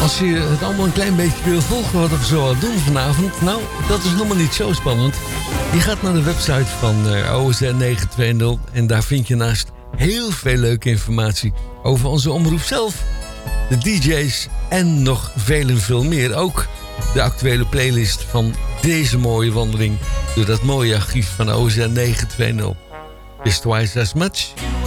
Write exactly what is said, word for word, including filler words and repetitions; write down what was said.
Als je het allemaal een klein beetje wil volgen wat we zo aan doen vanavond... nou, dat is helemaal niet zo spannend. Je gaat naar de website van uh, O S N negen twintig... en daar vind je naast heel veel leuke informatie... over onze omroep zelf, de D J's en nog veel en veel meer. Ook de actuele playlist van deze mooie wandeling... door dat mooie archief van O S N negen twintig. Is twice as much...